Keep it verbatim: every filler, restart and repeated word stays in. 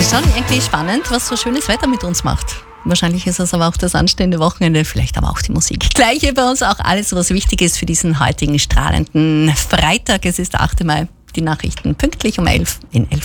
Schon irgendwie spannend, was so schönes Wetter mit uns macht. Wahrscheinlich ist es aber auch das anstehende Wochenende, vielleicht aber auch die Musik. Gleich hier bei uns auch alles, was wichtig ist für diesen heutigen strahlenden Freitag. Es ist der achte Mai. Die Nachrichten pünktlich um elf in elf.